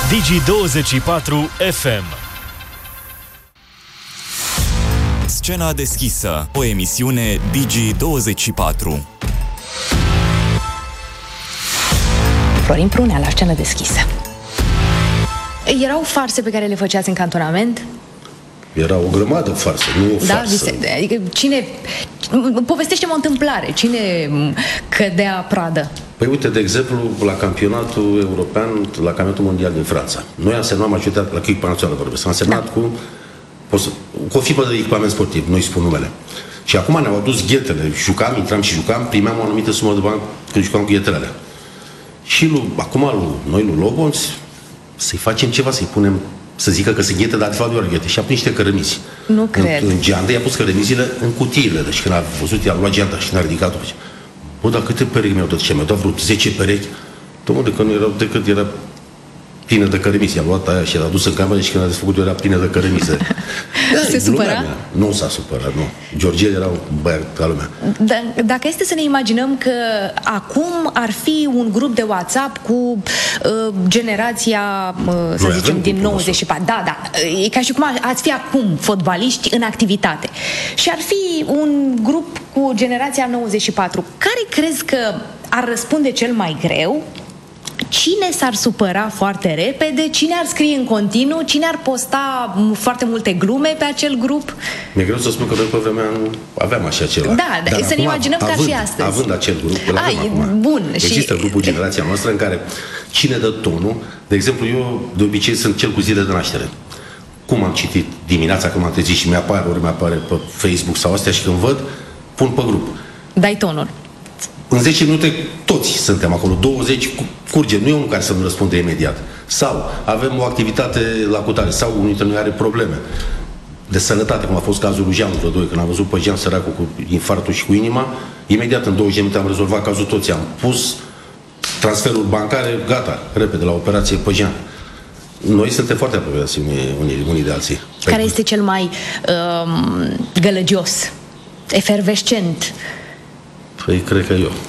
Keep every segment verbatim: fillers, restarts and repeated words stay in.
Digi douăzeci și patru F M. Scena deschisă, o emisiune Digi douăzeci și patru. Florin Prunea la Scenă deschisă. Erau farse pe care le făceați în cantonament? Era o grămadă farse, nu o da, farsă. Da, adică cine... Povestește-mă o întâmplare. Cine cădea pradă? Păi uite, de exemplu, la campionatul european, la campionatul mondial din Franța. Noi am semnat majoritatea, la echipa națională vorbesc, am semnat da. cu, cu o fibă de echipament sportiv, nu-i spun numele. Și acum ne-au adus ghetele, jucam, intram și jucam, primeam o anumită sumă de bani când jucam cu ghetele alea. Și lui, acum lui, noi lui Lobonț, să-i facem ceva, să-i punem, să zică că sunt ghete, dar de fapt doar ghete. Și a prins niște cărămizi. Nu cred. În, în geantă i-a pus cărămizile în cutiile. Deci când a văzut, i-a luat geanta și ne-a ridicat-o. Bă, dar câte perechi mi-au dat? Ce mi-au dat vreo zece perechi? Dom'le, de că nu erau decât era plină de cărămizi. I-a luat aia și l-a dus în cameră și când a desfăcut-o era plină de cărămizi. Se supăra? Nu s-a supărat, nu. Georgie era un băiat ca lumea. D- dacă este să ne imaginăm că acum ar fi un grup de WhatsApp cu uh, generația, uh, să Noi zicem, din nouăzeci și patru. Da, da. E ca și cum ați fi acum fotbaliști în activitate. Și ar fi un grup cu generația nouăzeci și patru. Care crezi că ar răspunde cel mai greu? Cine s-ar supăra foarte repede? Cine ar scrie în continuu? Cine ar posta foarte multe glume pe acel grup? Mi-e greu să spun că noi pe vremea nu aveam așa ceva. Da, dar să ne imaginăm că ar fi astăzi. Având acel grup, îl avem Ai, acum. Bun. Există și... grupul generația noastră în care cine dă tonul, de exemplu, eu de obicei sunt cel cu zile de naștere. Cum am citit dimineața când m-am trezit și mi-apare, ori mi-apare pe Facebook sau astea și când văd, pun pe grup. Dai tonul. În zece minute toți suntem acolo, douăzeci curge, nu e unul care să nu răspunde imediat. Sau avem o activitate la cutare, sau unul dintre noi are probleme de sănătate, cum a fost cazul lui Jean vreo doi, când am văzut pe Jean săracul cu infarctul și cu inima, imediat în douăzeci de minute am rezolvat cazul toți, am pus transferul bancare, gata, repede, la operație pe Jean. Noi suntem foarte apropiați unii, unii, unii de alții. Care este cel mai um, gălăgios, efervescent? Păi, cred că eu.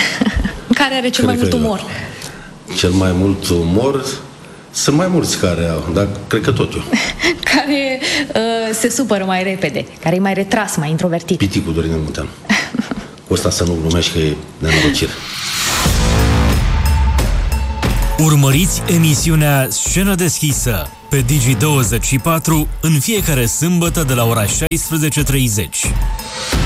Care are cel cred mai mult eu. umor? Cel mai mult umor? Sunt mai mulți care au, dar cred că tot eu. Care uh, se supără mai repede, care e mai retras, mai introvertit. Piticul Dorin Munteanu. Cu ăsta să nu glumești că e nenorocire. Urmăriți emisiunea Scenă deschisă pe Digi douăzeci și patru în fiecare sâmbătă de la ora șaisprezece și treizeci.